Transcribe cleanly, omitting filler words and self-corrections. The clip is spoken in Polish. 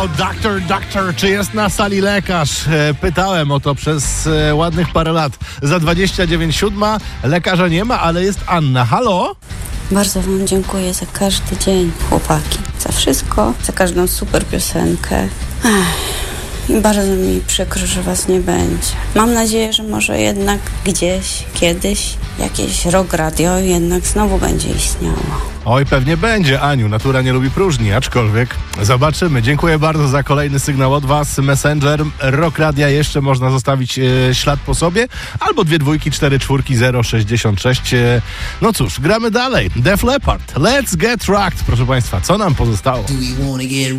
Doktor, czy jest na sali lekarz? Pytałem o to przez ładnych parę lat. Za 29:07 lekarza nie ma, ale jest Anna. Halo? Bardzo wam dziękuję za każdy dzień, chłopaki. Za wszystko, za każdą super piosenkę. I bardzo mi przykro, że was nie będzie. Mam nadzieję, że może jednak gdzieś, kiedyś jakieś Rock Radio jednak znowu będzie istniało. Oj, pewnie będzie, Aniu. Natura nie lubi próżni, aczkolwiek zobaczymy. Dziękuję bardzo za kolejny sygnał od was. Messenger Rock Radia, jeszcze można zostawić ślad po sobie. Albo 2 2 4 4 066. No cóż, gramy dalej. Def Leppard, Let's Get Rocked. Proszę państwa, co nam pozostało?